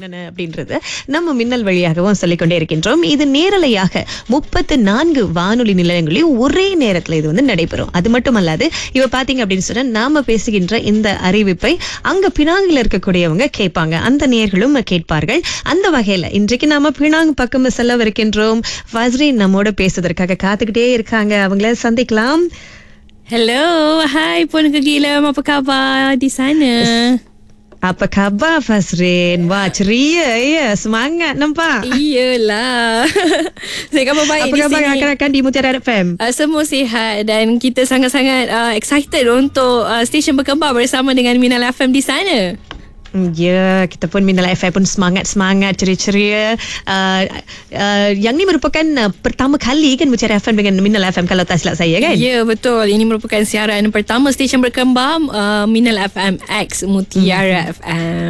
என்னென்ன அப்படின்றது நம்ம மின்னல் வழியாகவும் சொல்லிக்கொண்டே இருக்கின்றோம். இது நேரலையாக 34 வானொலி நிலையங்களில் ஒரே நேரத்துல இது வந்து நடைபெறும். அது மட்டுமல்லாது இவ பாத்தீங்க அப்படின்னு சொன்னா நாம பேசுகின்ற இந்த அறிவிப்பை அங்க பினாங்கில் இருக்கக்கூடியவங்க கேட்பாங்க, அந்த நேயர்களும் கேட்பார்கள். அந்த வகையில இன்றைக்கு நாம பினாங் பக்கம் செல்லவிருக்கின்றோம். ஃபஸ்ரீன் நம்மோட பேசுவதற்காக காத்துக்கிட்டே இருக்காங்க, அவங்கள சந்திக்கலாம். Hello, hai Puan Kegilam, apa khabar di sana? Apa khabar Fasrin? Wah, ceria ya, semangat nampak. Iyalah. Saya khabar baik apa di khabar sini. rakan-rakan di Mutiara FM? Semua sihat dan kita sangat-sangat excited untuk stesen berkembang bersama dengan Minal FM di sana. Ya, kita pun Minal FM pun semangat-semangat, ceria-ceria. Yang ni merupakan pertama kali kan Mutiara FM dengan Minal FM kalau tak silap saya kan? Ya, betul. Ini merupakan siaran pertama stesen berkembang Minal FM X Mutiara FM.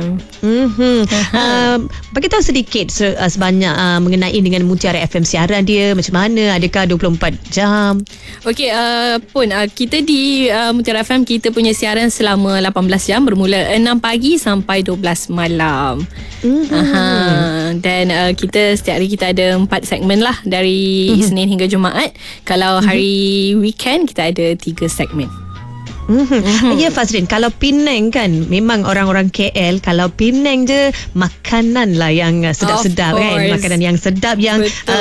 Bagi tahu sedikit sebanyak mengenai dengan Mutiara FM, siaran dia macam mana? Adakah 24 jam? Okey, Pun kita di Mutiara FM kita punya siaran selama 18 jam bermula 6 pagi sampai 12 malam. Dan kita setiap hari kita ada 4 segmen lah dari Isnin hingga Jumaat. Kalau hari weekend kita ada 3 segmen. Ya Fazrin, kalau Penang kan memang orang-orang KL, kalau Penang je makanan lah yang sedap-sedap kan, makanan yang sedap yang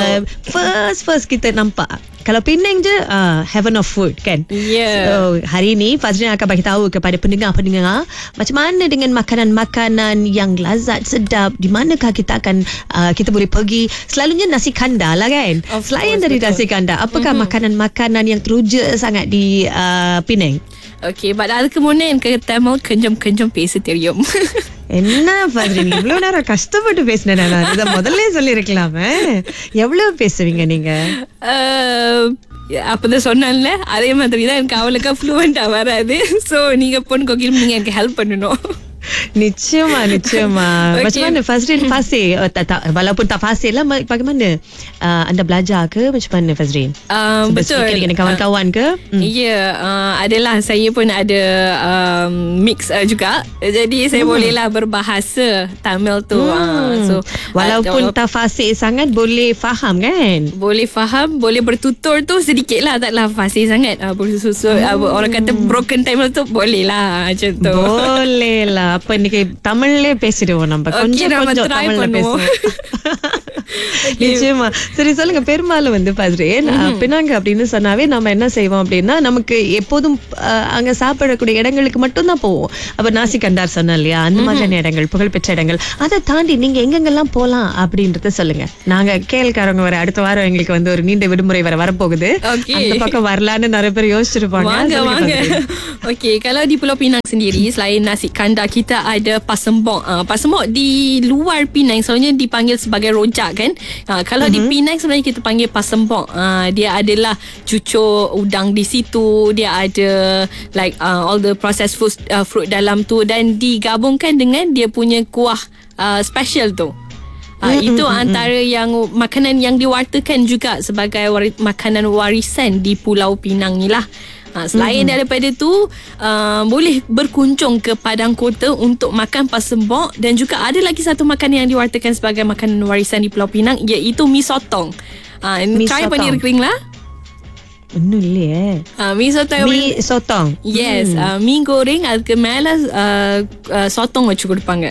first kita nampak. Kalau Penang je heaven of food kan. So hari ni Fazrin akan bagi tahu kepada pendengar-pendengar macam mana dengan makanan-makanan yang lazat, sedap, di manakah kita akan kita boleh pergi. Selalunya nasi kandar lah kan. Selain dari nasi kandar, apakah makanan-makanan yang teruja sangat di Penang? Okey, அதற்கு முன்னே எனக்கு தமிழ் கொஞ்சம் பேச தெரியும். என்ன Fazrin, இவ்வளவு நேரம் கஷ்டப்பட்டு பேசினேன் நான். இதை முதல்ல சொல்லிருக்கலாமே. எவ்வளவு பேசுவீங்க நீங்க? அப்பதான் சொன்னான்ல, அதே மாதிரி தான் எனக்கு அவளுக்கு ஃப்ளூவெண்டா வராது. சோ நீங்க பொன் கோகில் நீங்க எனக்கு ஹெல்ப் பண்ணணும். Nisyama Macam mana Fazrin fasih? Walaupun tak fasih lah, bagaimana anda belajar ke? Macam mana Fazrin? Betul, dengan kawan-kawan ke? Ya, adalah saya pun ada mix juga. Jadi saya bolehlah berbahasa Tamil tu. So walaupun tak fasih sangat, boleh faham kan? Boleh faham, boleh bertutur tu sedikit lah, taklah fasih sangat. Orang kata broken Tamil tu boleh lah macam tu. Boleh lah. அப்ப இன்னைக்கு தமிழ்லே பேசிடுவோம் நம்ம. கொஞ்சம் தமிழ்ல பேசுவோம். நிச்சயமா. சரி, சொல்லுங்க. பெரும்பாலும் வந்து Fazrin, பினாங்க அப்படின்னு சொன்னாவே நம்ம என்ன செய்வோம் அப்படின்னா, நமக்கு எப்போதும் அங்க சாப்பிடக்கூடிய இடங்களுக்கு மட்டும் தான் போவோம். அப்ப நாசி கண்டார் சொன்னா இல்லையா, அந்த மாதிரியான இடங்கள், புகழ்பெற்ற இடங்கள். அதை தாண்டி நீங்க எங்கெங்கெல்லாம் போலாம் அப்படின்றத சொல்லுங்க. நாங்க கேள்காரங்க வர அடுத்த வாரம் எங்களுக்கு வந்து ஒரு நீண்ட விடுமுறை வரப்போகுது. அந்த பக்கம் வரலான்னு நிறைய பேர் யோசிச்சிருப்பாங்க. வாங்க. Okey, kalau di Pulau Pinang sendiri, selain nasi kandar, kita ada pasembok. Pasembok di luar Penang selalunya dipanggil sebagai rojak kan. Kalau di Penang sebenarnya kita panggil pasembok. Dia adalah cucuk udang di situ, dia ada like all the processed fruit dalam tu, dan digabungkan dengan dia punya kuah special tu. Itu antara yang makanan yang diwartakan juga sebagai makanan warisan di Pulau Pinang ni lah. Selain daripada tu, boleh berkunjung ke Padang Kota untuk makan pasembok, dan juga ada lagi satu makanan yang diwartakan sebagai makanan warisan di Pulau Pinang, iaitu mi sotong. Try panir kering lah. இன்னும் இல்லையே. Mi sotong. Yes, me goreng அதுக்கு மேல sotong வச்சு கொடுப்பாங்க.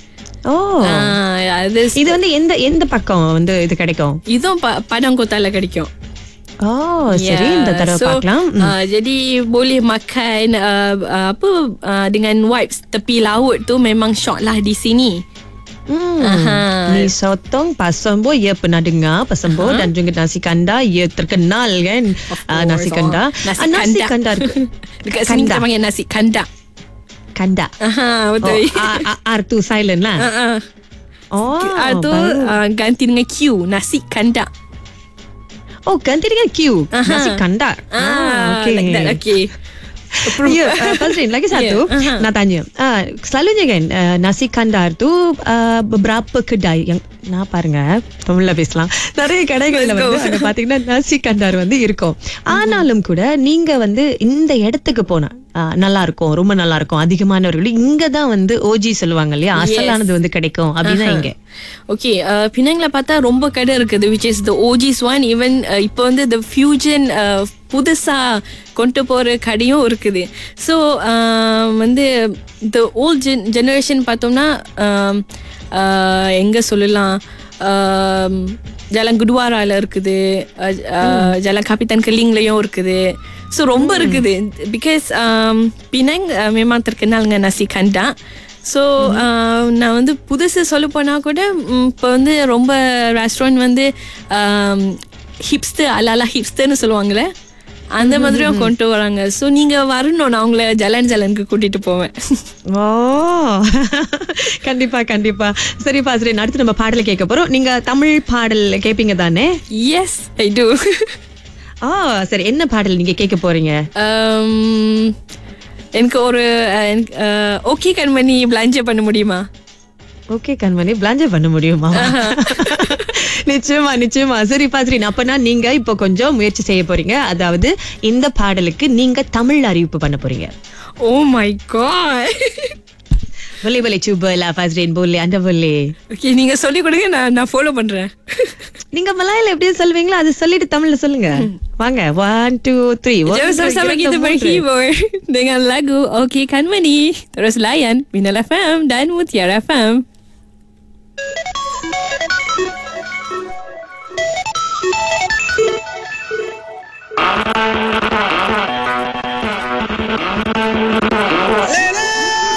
இது வந்து எந்த பக்கம் வந்து இது கிடைக்கும்? இதுவும் Padang Kota-ல கிடைக்கும். Seri இந்த தடவை பார்க்கலாம். Jadi boleh makan dengan vibes tepi laut tu, memang syok lah di sini. Mi sotong, pasembok, ya pernah dengar pasembok, dan juga nasi kandar, ya terkenal kan. Nasi kandar. Nasi kandar dekat sini kita panggil nasi kandak. Kandak. Betul. R tu silent lah. R tu ganti dengan Q, nasi kandak. Ganti dengan Q, nasi kandar. Like that. Okay. Ya, Fazrin, lagi satu nak tanya. Selalunya kan nasi kandar tu beberapa kedai yang நான் பாருங்க தமிழ்ல பேசலாம். நிறைய கடைகள்ல வந்து அங்க பாத்தீங்கன்னா நசி கண்டார் வந்து இருக்கும். ஆனாலும் கூட நீங்க வந்து இந்த இடத்துக்கு போனா நல்லா இருக்கும், ரொம்ப நல்லா இருக்கும். அதிகமானவர்கள் இங்கதான் வந்து ஓஜி சொல்லுவாங்க இல்லையா, அசலானது வந்து கிடைக்கும் அப்படின்னா இங்க. ஓகே, பினாங்ல பார்த்தா ரொம்ப கடை இருக்குது, which is the OG's one. Even இப்போ வந்து the fusion புதுசா கொண்டு போற கடையும் இருக்குது. ஸோ வந்து the old generation பார்த்தோம்னா எங்க சொல்லலாம், ஜாலம் குடுவாரால இருக்குது, ஜாலம் காப்பித்தான் கெல்லிங்லயும் இருக்குது. ஸோ ரொம்ப இருக்குது. பிகாஸ் பினாங் memang terkenalங்க nasi kandar. ஸோ நான் வந்து புதுசு சொல்ல போனால் கூட இப்போ வந்து ரொம்ப ரெஸ்டாரண்ட் வந்து ஹிப்ஸ்டர் அலாலா ஹிப்ஸ்டர்னு சொல்லுவாங்களே, அந்த மாதிரியும் கொண்டு வராங்க. ஸோ நீங்கள் வரணும், நான் உங்களை ஜலனுக்கு கூட்டிகிட்டு போவேன். ஓ கண்டிப்பா கண்டிப்பா. சரி பாஸ்ரீன், அடுத்து நம்ம பாடலை கேட்க போறோம். நீங்க தமிழ் பாடல் கேட்பீங்க தானே? எஸ், ஐ டு. சரி, என்ன பாடல் நீங்க கேட்க போறீங்க? எனக்கு ஒரு ஓகே கண்மணி பிளாஞ்சே பண்ண முடியுமா? ஓகே கண்மணி பிளாஞ்சே பண்ண முடியுமா? நிச்சயமா நிச்சயமா. சரி பாஸ்ரீன், அப்பனா நீங்க இப்போ கொஞ்சம் முயற்சி செய்ய போறீங்க. அதாவது இந்த பாடலுக்கு நீங்க தமிழ் அறிவிப்பு பண்ண போறீங்க. Oh my God. बोले बोले चुबला फाजरीन बोले அந்த बोले. ஓகே, நீங்க சொல்லி கொடுங்க, நான் ஃபாலோ பண்றேன். நீங்க மலையாளம் எப்படி சொல்வீங்களோ அது சொல்லிட்டு தமிழ்ல சொல்லுங்க. வாங்க 1 2 3. Jom sama-sama kita berhibur dengan lagu Okey Kanmani. Terus layan Minal FM dan Mutiara FM.